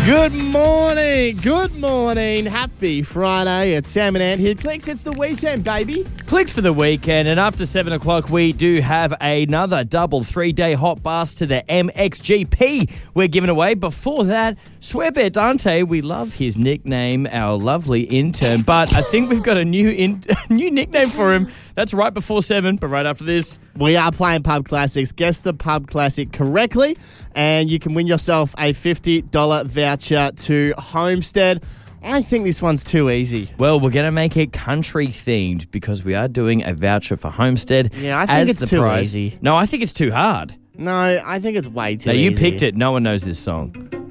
Good morning. Good morning. Happy Friday. It's Sam and Ant here. Clicks, it's the weekend, baby. Clicks for the weekend, and after 7 o'clock, we do have another double 3-day hot bus to the MXGP we're giving away. Before that, Swearbet Dante, we love his nickname, our lovely intern, but I think we've got a new nickname for him. That's right before 7, but right after this. We are playing Pub Classics. Guess the Pub Classic correctly, and you can win yourself a $50 voucher to Homestead. I think this one's too easy. Well, we're going to make it country-themed because we are doing a voucher for Homestead. Yeah, I think it's too easy. No, I think it's too hard. No, I think it's way too No, easy. you picked it. No one knows this song.